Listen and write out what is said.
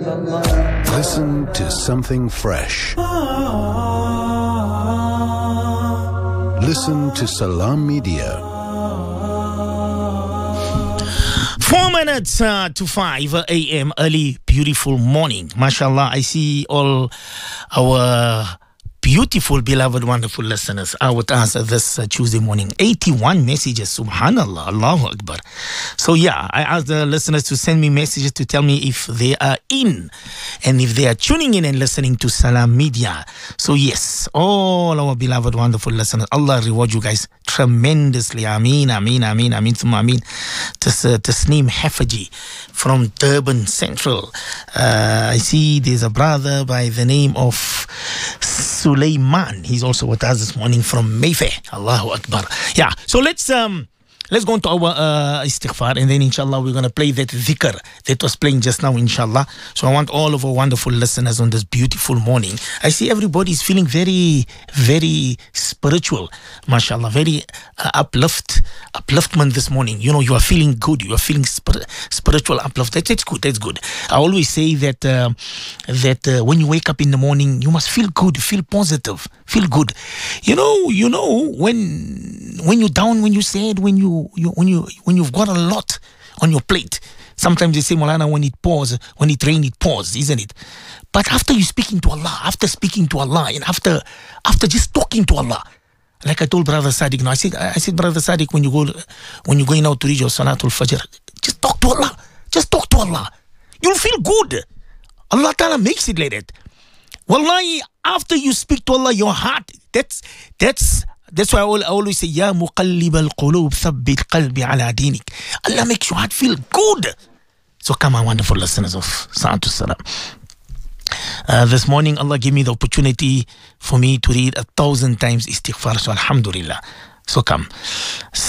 Listen to something fresh. Listen to Salam Media. 4 minutes to 5 a.m. early, beautiful morning. MashaAllah, I see all our beautiful, beloved, wonderful listeners are with us this Tuesday morning. 81 messages, subhanallah, Allahu Akbar. So yeah, I asked the listeners to send me messages to tell me if they are in and if they are tuning in and listening to Salam Media. So yes, all our beloved, wonderful listeners, Allah reward you guys tremendously. Ameen, ameen, ameen, ameen, thumma ameen. Tasneem Hafaji from Durban Central. I see there's a brother by the name of Sulaiman. He's also with us this morning from Mayfair. Allahu Akbar. Yeah, so let's go into our istighfar, and then inshallah we're going to play that dhikr that was playing just now, inshallah. So I want all of our wonderful listeners on this beautiful morning. I see everybody is feeling very, very spiritual, mashallah, very upliftment this morning. You know, you are feeling good, you are feeling spiritual uplift. That's good, that's good. I always say that when you wake up in the morning, you must feel good, feel positive, feel good. You know when you're down, when you're sad, when you've got a lot on your plate. Sometimes they say, Maulana, when it rains, it pours, isn't it? But after you speaking to Allah, and after just talking to Allah, like I told Brother Sadiq, I said, Brother Sadiq, when you're going out to read your Salatul Fajr, just talk to Allah. Just talk to Allah. You'll feel good. Allah Ta'ala makes it like that. Wallahi, after you speak to Allah, your heart, that's why I always say, Ya muqallib al-qulub, thabbit qalbi ala dinik. Allah makes your heart feel good. So come on, wonderful listeners of Salatul Salam. This morning, Allah gave me the opportunity for me to read 1,000 times istighfar. So alhamdulillah. So come.